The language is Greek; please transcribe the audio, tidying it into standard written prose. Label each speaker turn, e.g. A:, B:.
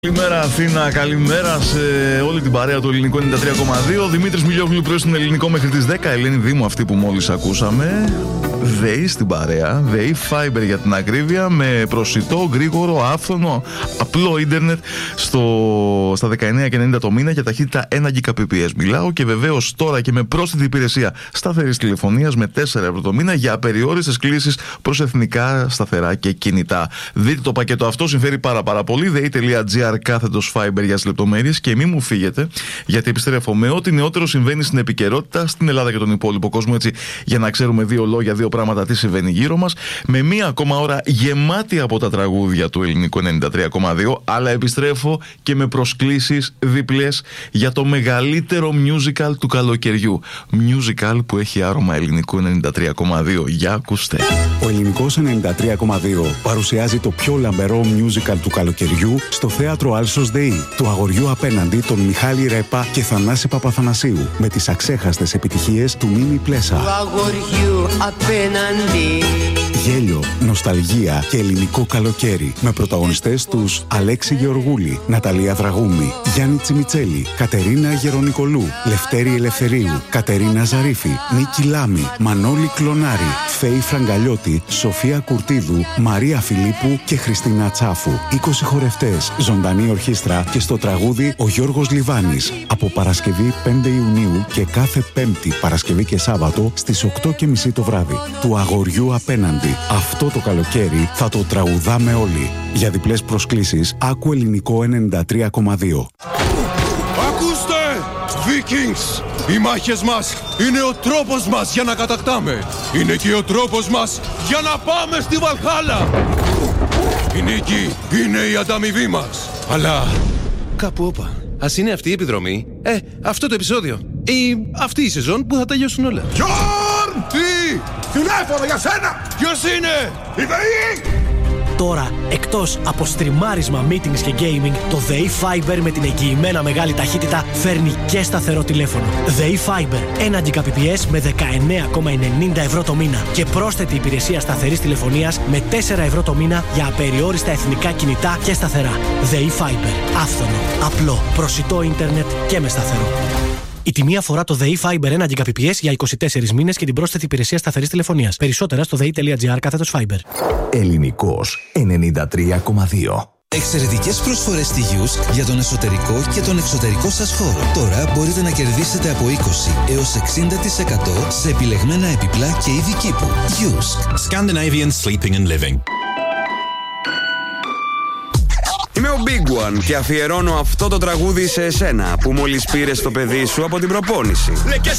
A: Καλημέρα Αθήνα, καλημέρα σε όλη την παρέα του Ελληνικού 93,2. Δημήτρης Μιλιόγλου πρωί στον Ελληνικό μέχρι τις 10. Ελένη Δήμου αυτή που μόλις ακούσαμε. ΔΕΗ στην παρέα, ΔΕΗ Fiber για την ακρίβεια, με προσιτό, γρήγορο, άφθονο, απλό ίντερνετ στα 19,90 το μήνα για ταχύτητα 1 Gbps. Μιλάω και βεβαίως τώρα και με πρόσθετη υπηρεσία σταθερής τηλεφωνίας με 4 ευρώ το μήνα για απεριόριστες κλήσεις προς εθνικά σταθερά και κινητά. Δείτε το πακέτο αυτό, συμφέρει πάρα πολύ. ΔΕΗ.gr/Fiber για τις λεπτομέρειες και μη μου φύγετε, γιατί επιστρέφω με ό,τι νεότερο συμβαίνει στην επικαιρότητα στην Ελλάδα και τον υπόλοιπο κόσμο, έτσι για να ξέρουμε δύο λόγια, δύο πράγματα τι συμβαίνει γύρω μας, με μία ακόμα ώρα γεμάτη από τα τραγούδια του Ελληνικού 93,2, αλλά επιστρέφω και με προσκλήσεις διπλές για το μεγαλύτερο musical του καλοκαιριού. Musical που έχει άρωμα Ελληνικού 93,2. Για ακούστε.
B: Ο Ελληνικός 93,2 παρουσιάζει το πιο λαμπερό musical του καλοκαιριού στο θέατρο Άλσος ΔΕΗ, του αγοριού απέναντι των Μιχάλη Ρέπα και Θανάση Παπαθανασίου, με τις αξέχαστες επιτυχίες του Μίμη Πλέσα.
C: Του αγοριού απέναντι.
B: Γέλιο, νοσταλγία και ελληνικό καλοκαίρι, με πρωταγωνιστές τους Αλέξη Γεωργούλη, Ναταλία Δραγούμη, Γιάννη Τσιμιτσέλη, Κατερίνα Γερονικολού, Λευτέρη Ελευθερίου, Κατερίνα Ζαρίφη, Νίκη Λάμη, Μανώλη Κλονάρη, Φέη Φραγκαλιώτη, Σοφία Κουρτίδου, Μαρία Φιλίππου και Χριστίνα Τσάφου. 20 χορευτές, ζωντανή ορχήστρα και στο τραγούδι ο Γιώργος Λιβάνης. Από Παρασκευή 5 Ιουνίου και κάθε Πέμπτη, Παρασκευή και Σάββατο στις 8:30 το βράδυ. Του αγοριού απέναντι. Αυτό το καλοκαίρι θα το τραγουδάμε όλοι. Για διπλές προσκλήσεις, άκου Ελληνικό 93,2.
D: Ακούστε! Vikings! Οι μάχες μας είναι ο τρόπος μας για να κατακτάμε. Είναι και ο τρόπος μας για να πάμε στη Βαλχάλα. Η νίκη είναι η ανταμοιβή μας. Αλλά κάπου όπα. Ας είναι αυτή η επιδρομή, αυτό το επεισόδιο ή αυτή η σεζόν που θα τελειώσουν όλα.
E: Γιόρν! Τι! Τηλέφωνο για σένα!
D: Ποιος είναι?
E: Η ΔΕΗ!
F: Τώρα, εκτός από στριμάρισμα, meetings και gaming, το ΔΕΗ Fiber με την εγγυημένα μεγάλη ταχύτητα φέρνει και σταθερό τηλέφωνο. ΔΕΗ Fiber, 1 Gbps με 19,90 ευρώ το μήνα και πρόσθετη υπηρεσία σταθερής τηλεφωνίας με 4 ευρώ το μήνα για απεριόριστα εθνικά κινητά και σταθερά. ΔΕΗ Fiber, άφθονο, απλό, προσιτό ίντερνετ και με σταθερό. Η τιμή αφορά το ΔΕΗ Fiber 1 Gbps για 24 μήνες και την πρόσθετη υπηρεσία σταθερής τηλεφωνίας. Περισσότερα στο ΔΕΗ.gr/Fiber.
B: Ελληνικός 93,2.
G: Εξαιρετικές προσφορές στη Yusk για τον εσωτερικό και τον εξωτερικό σας χώρο. Τώρα μπορείτε να κερδίσετε από 20 έως 60% σε επιλεγμένα επιπλά και είδη κήπου. Yusk.
H: Scandinavian Sleeping and Living.
I: Είμαι ο Big One και αφιερώνω αυτό το τραγούδι σε εσένα που μόλις πήρες το παιδί σου από την προπόνηση.